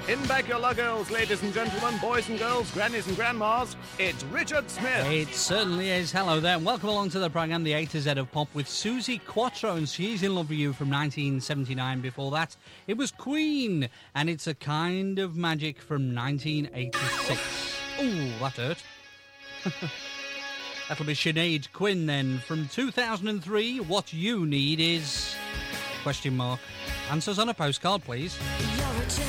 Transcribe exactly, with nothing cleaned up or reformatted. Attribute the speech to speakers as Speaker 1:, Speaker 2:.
Speaker 1: In bag your luggles, ladies and gentlemen, boys and girls, grannies and grandmas, it's Richard Smith.
Speaker 2: It certainly is. Hello there. Welcome along to the programme, the A to Z of Pop, with Susie Quattro, and She's in Love with You from nineteen seventy-nine. Before that, it was Queen, and It's a Kind of Magic from nineteen eighty-six. Ooh, that hurt. That'll be Sinead Quinn then from two thousand three. What You Need Is... Question mark. Answers on a postcard, please.
Speaker 3: You're a